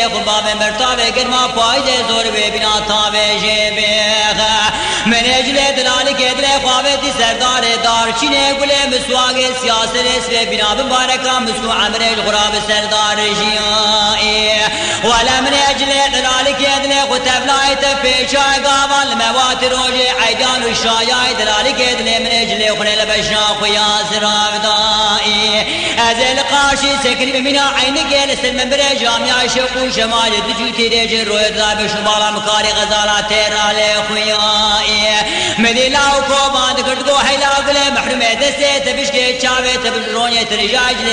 خباب مرتابه گرما پایز زور ببینا تابه جبه من اجل دلالی که دل خوابتی سردار دارچینه گل مسواق سیاست اسم بنا بمبارکا مسکو عمر الغراب سردار جیائی ولا من اجل دلالی که دل خطب لایت پیچای قابل موات روج عیدان و شایای دلالی که دل من اجل خنل بشنا خویا سراب دائی از القاشی سکری بمنا عین گل سلم بر جامعه شقو شمال دجوتی رجل روی داب شمالا مکاری غزالات تیرال خویائی مديلا وكوبان كرتقو حيلا قلي محرمه دسته تبشكي تشاوي تبجروني ترجاج